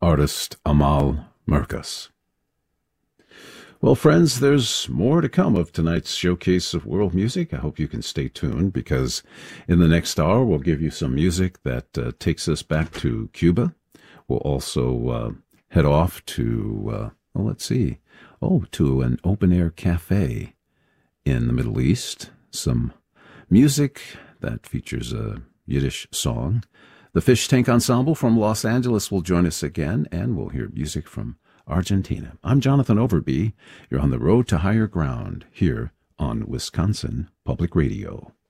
artist Amal Merkas. Well, friends, there's more to come of tonight's showcase of world music. I hope you can stay tuned because in the next hour, we'll give you some music that takes us back to Cuba. We'll also head off to, to an open-air cafe in the Middle East. Some music that features a Yiddish song. The Fish Tank Ensemble from Los Angeles will join us again, and we'll hear music from Argentina. I'm Jonathan Overby. You're on the road to higher ground here on Wisconsin Public Radio.